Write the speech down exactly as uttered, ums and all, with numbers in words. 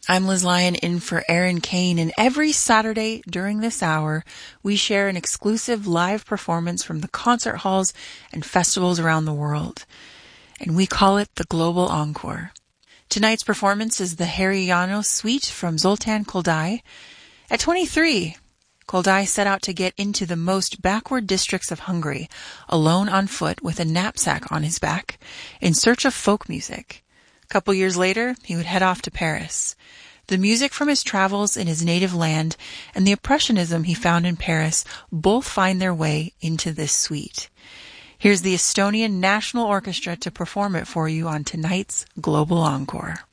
I'm Liz Lyon in for Aaron Kane, and every Saturday during this hour, we share an exclusive live performance from the concert halls and festivals around the world. And we call it the Global Encore. Tonight's performance is the Harry Janos Suite from Zoltan Koldai. At twenty-three, Koldai set out to get into the most backward districts of Hungary, alone on foot with a knapsack on his back, in search of folk music. A couple years later, he would head off to Paris. The music from his travels in his native land and the impressionism he found in Paris both find their way into this suite. Here's the Estonian National Orchestra to perform it for you on tonight's Global Encore.